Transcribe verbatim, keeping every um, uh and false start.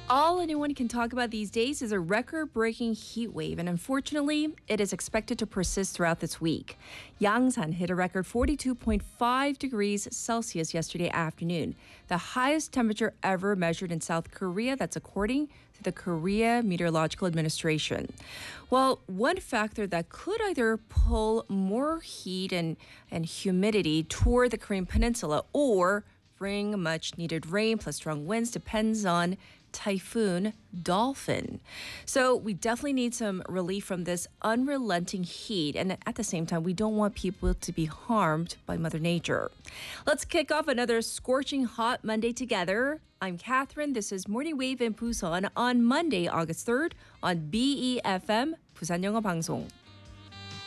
All anyone can talk about these days is a record-breaking heat wave, and unfortunately, it is expected to persist throughout this week. Yangsan hit a record forty-two point five degrees Celsius yesterday afternoon, the highest temperature ever measured in South Korea. That's according to the Korea Meteorological Administration. Well, one factor that could either pull more heat and, and humidity toward the Korean peninsula or bring much needed rain plus strong winds depends on Typhoon Dolphin. So we definitely need some relief from this unrelenting heat. And at the same time, we don't want people to be harmed by Mother Nature. Let's kick off another scorching hot Monday together. I'm Catherine. This is Morning Wave in Busan on Monday, August third on B E F M, 부산 영어 방송.